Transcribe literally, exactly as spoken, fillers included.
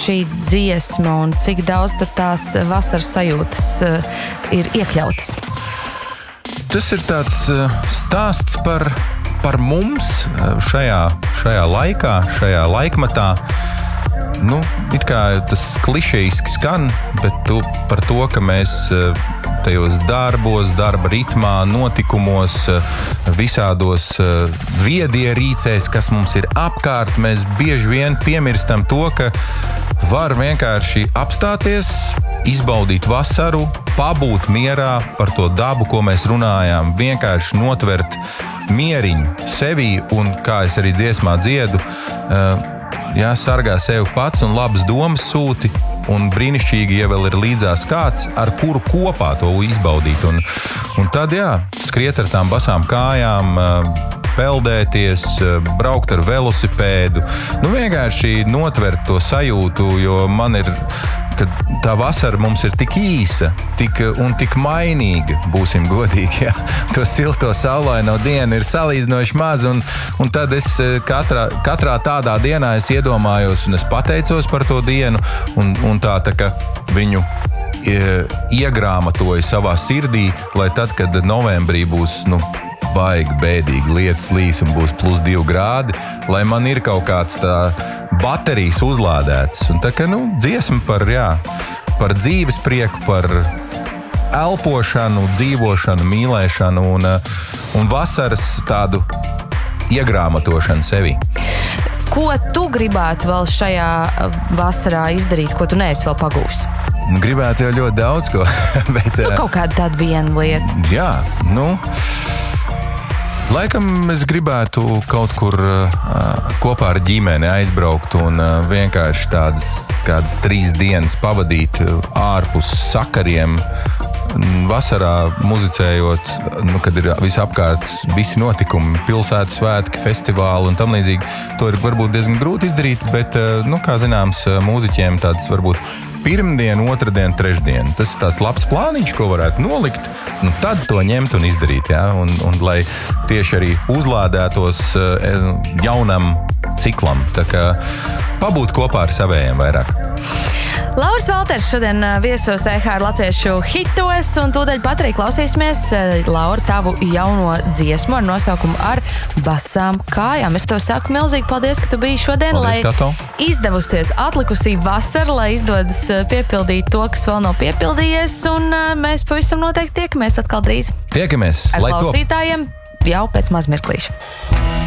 šī dziesma un cik daudz tur tās vasaras sajūtas ir iekļautas? Tas ir tāds stāsts par, par mums šajā, šajā laikā, šajā laikmatā. Nu, it kā tas klišejiski skan, bet tu, par to, ka mēs tajos darbos, darba ritmā, notikumos, visādos viedierīcēs, kas mums ir apkārt, mēs bieži vien piemirstam to, ka var vienkārši apstāties, izbaudīt vasaru, pabūt mierā par to dabu, ko mēs runājām, vienkārši notvert mieriņu sevī un, kā es arī dziesmā dziedu, jā, sargā sevi pats un labas domas sūti, un brīnišķīgi, ja vēl ir līdzās kāds, ar kuru kopā to izbaudīt. Un, un tad, jā, skriet ar tām basām kājām, peldēties, braukt ar velosipēdu, nu vienkārši notvert to sajūtu, jo man ir, ka tā vasara mums ir tik īsa tik, un tik mainīga, būsim godīgi, jā. To silto saulaino dienu ir salīdzinoši maz, un, un tad es katrā, katrā tādā dienā es iedomājos un es pateicos par to dienu, un, un tā, tā ka viņu iegrāmatoju savā sirdī, lai tad, kad novembrī būs, nu, baigi, bēdīgi lietas līs un būs plus divi grādi, lai man ir kaut kāds tā baterijas uzlādēts. Un tā kā, nu, dziesma par, jā, par dzīves prieku, par elpošanu, dzīvošanu, mīlēšanu un, un vasaras tādu iegrāmatošanu sevi. Ko tu gribētu vēl šajā vasarā izdarīt, ko tu neesi vēl pagūs? Gribētu jau ļoti daudz ko. Bet, nu, kaut kāda tāda viena lieta. Jā, nu... Laikam es gribētu kaut kur uh, kopā ar ģimeni aizbraukt un uh, vienkārši tādas kādas trīs dienas pavadīt ārpus sakariem, vasarā muzicējot, nu, kad ir visapkārt visi notikumi, pilsētu svētki, festivāli un tam līdzīgi. To ir varbūt diezgan grūti izdarīt, bet, uh, nu, kā zināms, mūziķiem tāds varbūt pirmdien, otrdien, trešdien. Tas ir tāds labs plāniņš, ko varētu nolikt, nu tad to ņemt un izdarīt, jā, un, un lai tieši arī uzlādētos jaunam ciklam, tā kā pabūt kopā ar savējiem vairāk. Lauris Valters šodien viesos E H R latviešu hitos, un tūdaļ pat arī klausīsimies, Laura, tavu jauno dziesmu ar nosaukumu Ar basām kājām. Es tev saku milzīgi paldies, ka tu biji šodien, paldies, lai Kato. Izdevusies atlikusī vasara, lai izdodas piepildīt to, kas vēl nav piepildījies, un mēs pavisam noteikti tiekamies atkal drīz. Tiekamies, ar lai klausītājiem top. Jau pēc maz mirklīša.